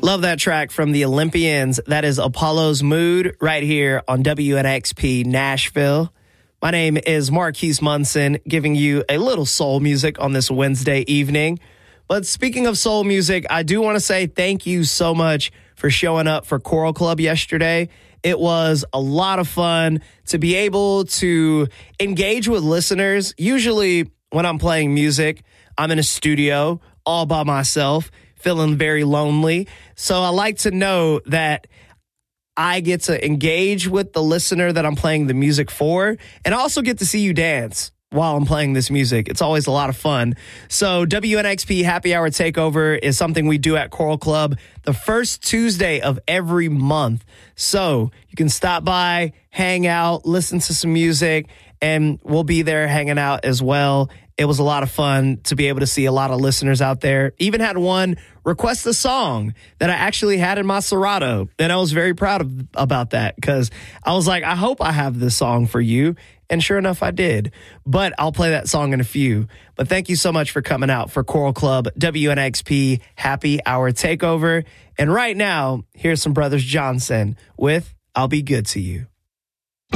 Love that track from the Olympians. That is Apollo's Mood right here on WNXP Nashville. My name is Marquise Munson, giving you a little soul music on this Wednesday evening. But speaking of soul music, I do want to say thank you so much for showing up for Choral Club yesterday. It was a lot of fun to be able to engage with listeners. Usually when I'm playing music, I'm in a studio all by myself, feeling very lonely. So I like to know that I get to engage with the listener that I'm playing the music for, and I also get to see you dance while I'm playing this music. It's always a lot of fun. So WNXP Happy Hour Takeover is something we do at Choral Club the first Tuesday of every month. So you can stop by, hang out, listen to some music, and we'll be there hanging out as well. It was a lot of fun to be able to see a lot of listeners out there. Even had one request a song that I actually had in my Serato. And I was very proud about that because I was like, I hope I have this song for you. And sure enough, I did. But I'll play that song in a few. But thank you so much for coming out for Choral Club WNXP Happy Hour Takeover. And right now, here's some Brothers Johnson with I'll Be Good to You.